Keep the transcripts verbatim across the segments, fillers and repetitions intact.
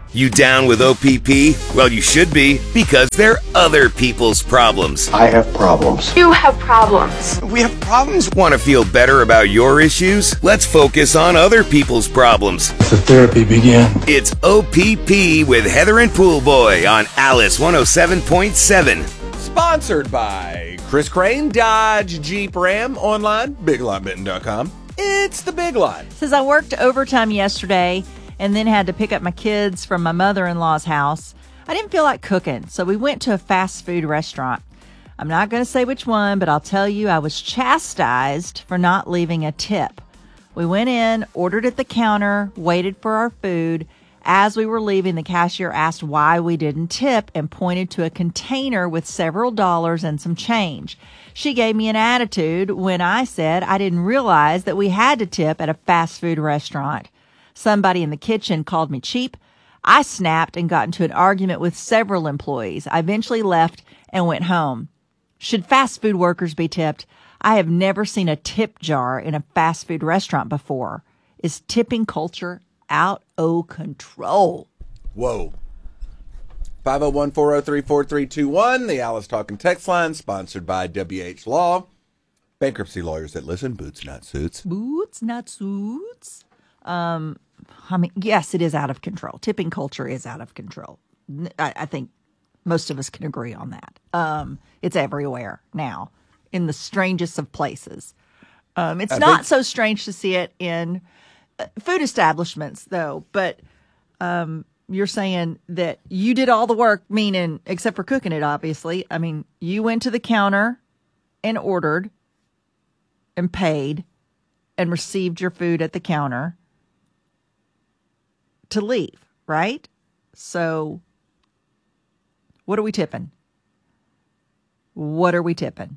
You down with O P P? Well, you should be, because they're other people's problems. I have problems. You have problems. We have problems. Want to feel better about your issues? Let's focus on other people's problems. Let the therapy begin. It's O P P with Heather and Poolboy on Alice one oh seven point seven. Sponsored by Chris Crane, Dodge, Jeep, Ram, online, big lot benton dot com. It's the Big Lot. Says I worked overtime yesterday and then had to pick up my kids from my mother-in-law's house. I didn't feel like cooking, so we went to a fast food restaurant. I'm not going to say which one, but I'll tell you I was chastised for not leaving a tip. We went in, ordered at the counter, waited for our food. As we were leaving, the cashier asked why we didn't tip and pointed to a container with several dollars and some change. She gave me an attitude when I said I didn't realize that we had to tip at a fast food restaurant. Somebody in the kitchen called me cheap. I snapped and got into an argument with several employees. I eventually left and went home. Should fast food workers be tipped? I have never seen a tip jar in a fast food restaurant before. Is tipping culture out of control? Whoa. five oh one, four oh three, four three two one, the Alice Talking text line, sponsored by W H Law. Bankruptcy lawyers that listen, boots, not suits. Boots, not suits. Um, I mean, yes, it is out of control. Tipping culture is out of control. I, I think most of us can agree on that. Um, it's everywhere now, in the strangest of places. Um, it's I not think- so strange to see it in uh, food establishments, though. But um, you're saying that you did all the work, meaning, except for cooking it, obviously. I mean, you went to the counter and ordered and paid and received your food at the counter to leave, right? So what are we tipping? What are we tipping?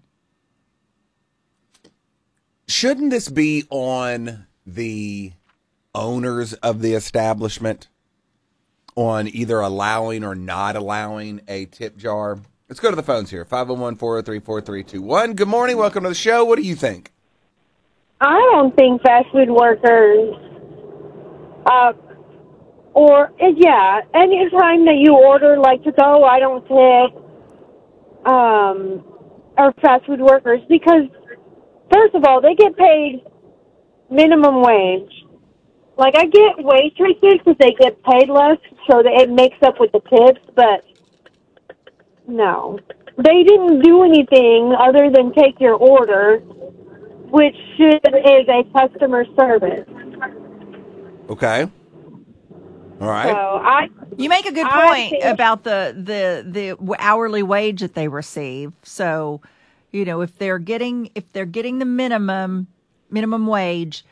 Shouldn't this be on the owners of the establishment on either allowing or not allowing a tip jar? Let's go to the phones here. five oh one, four oh three, four three two one. Good morning. Welcome to the show. What do you think? I don't think fast food workers, uh, or, yeah, any time that you order, like, to go, I don't tip, um, or fast food workers, because, first of all, they get paid minimum wage. Like, I get waitresses because they get paid less, so that it makes up with the tips, but no. They didn't do anything other than take your order, which should is a customer service. Okay. All right. So I, you make a good point think, about the, the the hourly wage that they receive. So, you know, if they're getting if they're getting the minimum minimum wage,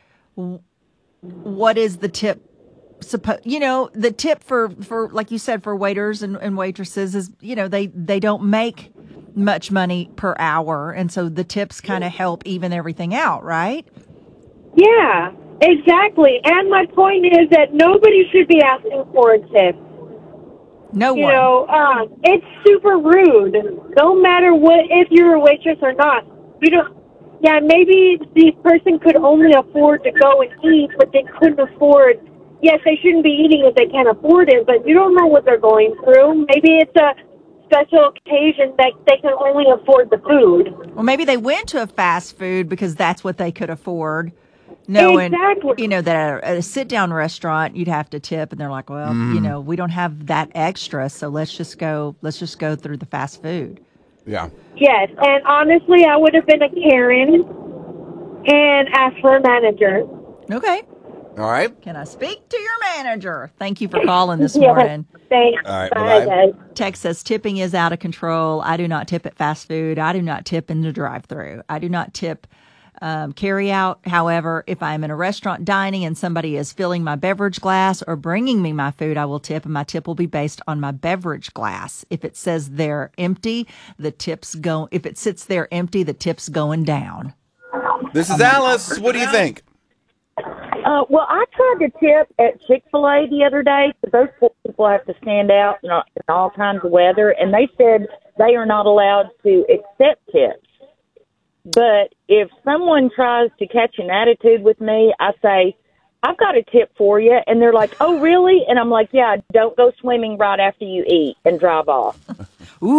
what is the tip? Suppo- you know, the tip for, for like you said, for waiters and, and waitresses is, you know, they, they don't make much money per hour, and so the tips kind of help even everything out, right? Yeah, exactly. And my point is that nobody should be asking for a tip. No you one. You know, um, it's super rude. No matter what, if you're a waitress or not. You don't. Yeah, maybe the person could only afford to go and eat, but they couldn't afford. Yes, they shouldn't be eating if they can't afford it, but you don't know what they're going through. Maybe it's a special occasion that they can only afford the food. Well, maybe they went to a fast food because that's what they could afford. Knowing, exactly. You know, that at a, a sit-down restaurant, you'd have to tip, and they're like, well, mm. you know, we don't have that extra, so let's just go, let's just go through the fast food. Yeah. Yes, and honestly, I would have been a Karen and asked for a manager. Okay. All right. Can I speak to your manager? Thank you for calling this yes, morning. Thanks. All right. Bye, Bye-bye. Text says, tipping is out of control. I do not tip at fast food. I do not tip in the drive-thru. I do not tip um, carry out. However, if I'm in a restaurant dining and somebody is filling my beverage glass or bringing me my food, I will tip, and my tip will be based on my beverage glass. If it says they're empty, the tip's go. If it sits there empty, the tip's going down. This is Alice. What do you think? Uh, well, I tried to tip at Chick-fil-A the other day, because those poor people have to stand out in all, in all kinds of weather, and they said they are not allowed to accept tips. But if someone tries to catch an attitude with me, I say, I've got a tip for you. And they're like, oh, really? And I'm like, yeah, don't go swimming right after you eat and drive off.